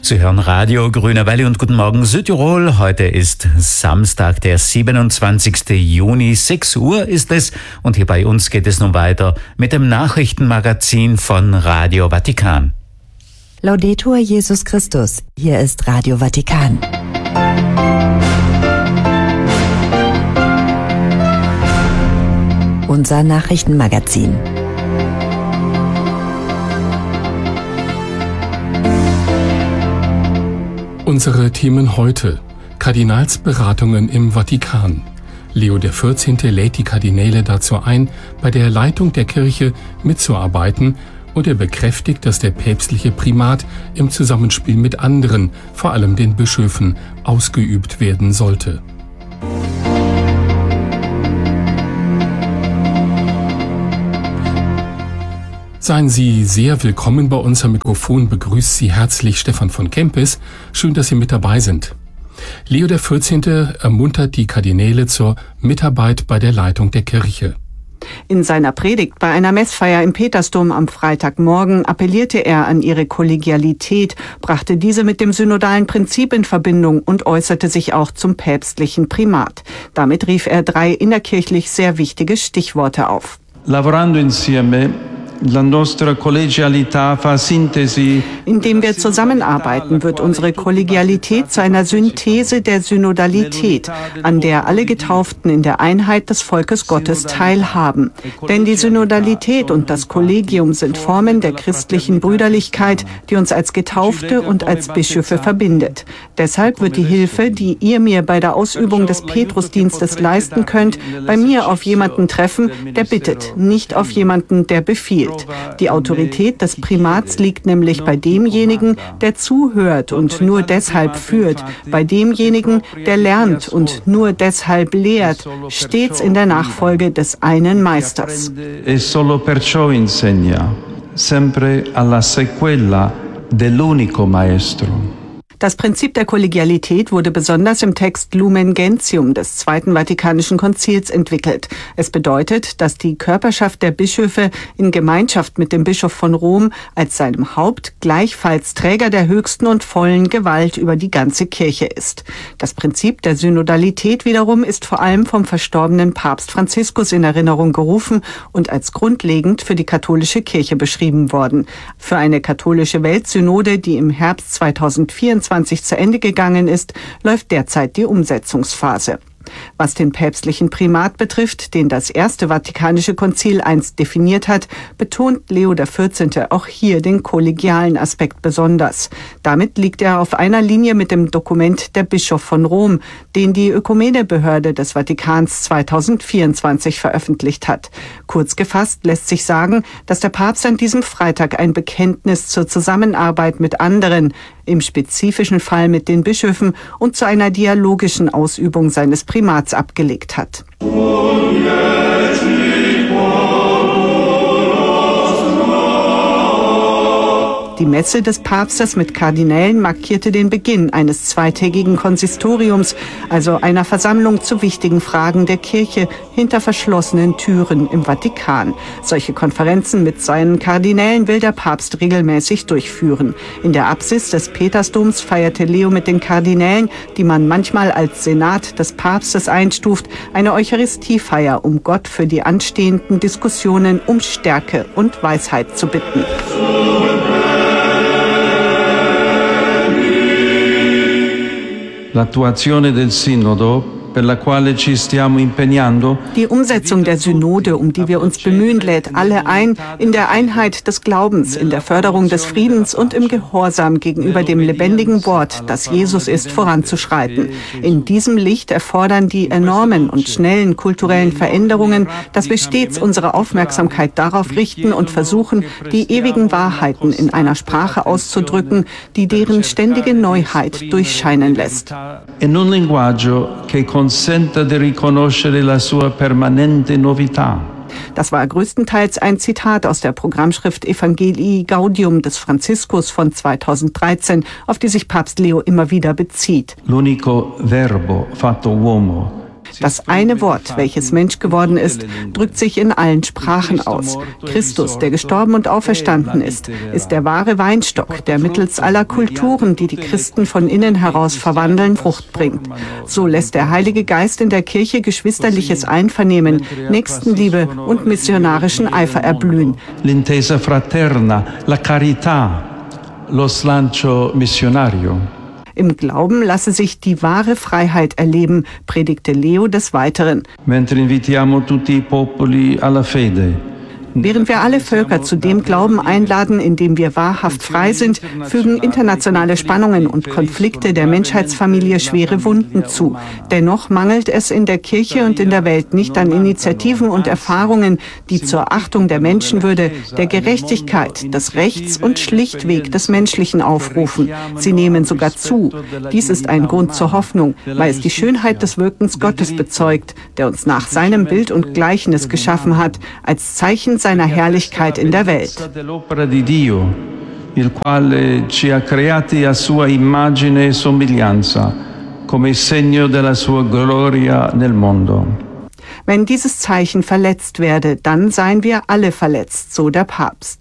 Sie hören Radio Grüne Welle und guten Morgen Südtirol. Heute ist Samstag, der 27. Juni, 6 Uhr ist es. Und hier bei uns geht es nun weiter mit dem Nachrichtenmagazin von Radio Vatikan. Laudetur Jesus Christus, hier ist Radio Vatikan. Unser Nachrichtenmagazin. Unsere Themen heute: Kardinalsberatungen im Vatikan. Leo XIV. Lädt die Kardinäle dazu ein, bei der Leitung der Kirche mitzuarbeiten, und er bekräftigt, dass der päpstliche Primat im Zusammenspiel mit anderen, vor allem den Bischöfen, ausgeübt werden sollte. Seien Sie sehr willkommen bei uns. Am Mikrofon begrüßt Sie herzlich Stefan von Kempis. Schön, dass Sie mit dabei sind. Leo XIV. Ermuntert die Kardinäle zur Mitarbeit bei der Leitung der Kirche. In seiner Predigt bei einer Messfeier im Petersdom am Freitagmorgen appellierte er an ihre Kollegialität, brachte diese mit dem synodalen Prinzip in Verbindung und äußerte sich auch zum päpstlichen Primat. Damit rief er 3 innerkirchlich sehr wichtige Stichworte auf. Lavorando insieme, la nostra collegialità fa sintesi. Indem wir zusammenarbeiten, wird unsere Kollegialität zu einer Synthese der Synodalität, an der alle Getauften in der Einheit des Volkes Gottes teilhaben. Denn die Synodalität und das Kollegium sind Formen der christlichen Brüderlichkeit, die uns als Getaufte und als Bischöfe verbindet. Deshalb wird die Hilfe, die ihr mir bei der Ausübung des Petrusdienstes leisten könnt, bei mir auf jemanden treffen, der bittet, nicht auf jemanden, der befiehlt. Die Autorität des Primats liegt nämlich bei demjenigen, der zuhört und nur deshalb führt, bei demjenigen, der lernt und nur deshalb lehrt, stets in der Nachfolge des einen Meisters. E solo perciò insegna, sempre alla sequela dell'unico maestro. Das Prinzip der Kollegialität wurde besonders im Text Lumen Gentium des Zweiten Vatikanischen Konzils entwickelt. Es bedeutet, dass die Körperschaft der Bischöfe in Gemeinschaft mit dem Bischof von Rom als seinem Haupt gleichfalls Träger der höchsten und vollen Gewalt über die ganze Kirche ist. Das Prinzip der Synodalität wiederum ist vor allem vom verstorbenen Papst Franziskus in Erinnerung gerufen und als grundlegend für die katholische Kirche beschrieben worden. Für eine katholische Weltsynode, die im Herbst 2024 zu Ende gegangen ist, läuft derzeit die Umsetzungsphase. Was den päpstlichen Primat betrifft, den das Erste Vatikanische Konzil einst definiert hat, betont Leo XIV. Auch hier den kollegialen Aspekt besonders. Damit liegt er auf einer Linie mit dem Dokument Der Bischof von Rom, den die Ökumenebehörde des Vatikans 2024 veröffentlicht hat. Kurz gefasst lässt sich sagen, dass der Papst an diesem Freitag ein Bekenntnis zur Zusammenarbeit mit anderen, im spezifischen Fall mit den Bischöfen, und zu einer dialogischen Ausübung seines Primats abgelegt hat. Die Messe des Papstes mit Kardinälen markierte den Beginn eines zweitägigen Konsistoriums, also einer Versammlung zu wichtigen Fragen der Kirche hinter verschlossenen Türen im Vatikan. Solche Konferenzen mit seinen Kardinälen will der Papst regelmäßig durchführen. In der Apsis des Petersdoms feierte Leo mit den Kardinälen, die man manchmal als Senat des Papstes einstuft, eine Eucharistiefeier, um Gott für die anstehenden Diskussionen um Stärke und Weisheit zu bitten. L'attuazione del Sinodo, per la quale ci stiamo impegnando. Die Umsetzung der Synode, um die wir uns bemühen, lädt alle ein, in der Einheit des Glaubens, in der Förderung des Friedens und im Gehorsam gegenüber dem lebendigen Wort, das Jesus ist, voranzuschreiten. In diesem Licht erfordern die enormen und schnellen kulturellen Veränderungen, dass wir stets unsere Aufmerksamkeit darauf richten und versuchen, die ewigen Wahrheiten in einer Sprache auszudrücken, die deren ständige Neuheit durchscheinen lässt. In un linguaggio che consenta di riconoscere la sua permanente novità. Das war größtenteils ein Zitat aus der Programmschrift Evangelii Gaudium des Franziskus von 2013, auf die sich Papst Leo immer wieder bezieht. L'unico verbo fatto uomo. Das eine Wort, welches Mensch geworden ist, drückt sich in allen Sprachen aus. Christus, der gestorben und auferstanden ist der wahre Weinstock, der mittels aller Kulturen, die die Christen von innen heraus verwandeln, Frucht bringt. So lässt der Heilige Geist in der Kirche geschwisterliches Einvernehmen, Nächstenliebe und missionarischen Eifer erblühen. L'intesa fraterna, la carità, lo slancio missionario. Im Glauben lasse sich die wahre Freiheit erleben, predigte Leo des Weiteren. Mentre invitiamo tutti i popoli alla fede. Während wir alle Völker zu dem Glauben einladen, in dem wir wahrhaft frei sind, fügen internationale Spannungen und Konflikte der Menschheitsfamilie schwere Wunden zu. Dennoch mangelt es in der Kirche und in der Welt nicht an Initiativen und Erfahrungen, die zur Achtung der Menschenwürde, der Gerechtigkeit, des Rechts und schlichtweg des Menschlichen aufrufen. Sie nehmen sogar zu. Dies ist ein Grund zur Hoffnung, weil es die Schönheit des Wirkens Gottes bezeugt, der uns nach seinem Bild und Gleichnis geschaffen hat, als Zeichen seiner Herrlichkeit in der Welt. Il quale ci ha creati a sua immagine e somiglianza, come segno della sua gloria nel mondo. Wenn dieses Zeichen verletzt werde, dann seien wir alle verletzt, so der Papst.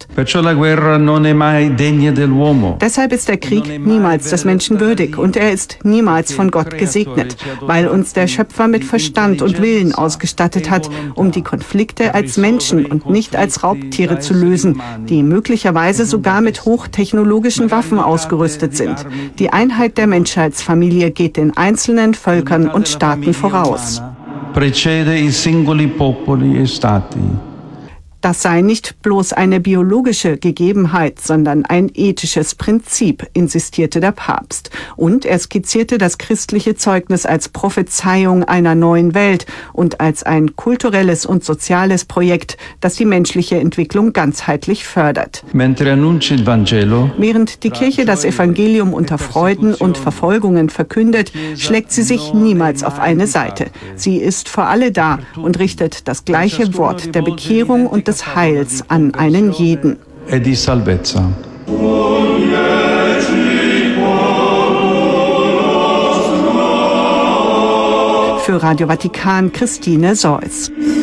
Deshalb ist der Krieg niemals des Menschen würdig und er ist niemals von Gott gesegnet, weil uns der Schöpfer mit Verstand und Willen ausgestattet hat, um die Konflikte als Menschen und nicht als Raubtiere zu lösen, die möglicherweise sogar mit hochtechnologischen Waffen ausgerüstet sind. Die Einheit der Menschheitsfamilie geht den einzelnen Völkern und Staaten voraus. Precede i singoli popoli e stati. Das sei nicht bloß eine biologische Gegebenheit, sondern ein ethisches Prinzip, insistierte der Papst. Und er skizzierte das christliche Zeugnis als Prophezeiung einer neuen Welt und als ein kulturelles und soziales Projekt, das die menschliche Entwicklung ganzheitlich fördert. Während die Kirche das Evangelium unter Freuden und Verfolgungen verkündet, schlägt sie sich niemals auf eine Seite. Sie ist für alle da und richtet das gleiche Wort der Bekehrung und des Heils an einen jeden. E di salvezza. Für Radio Vatikan Christine Seuss.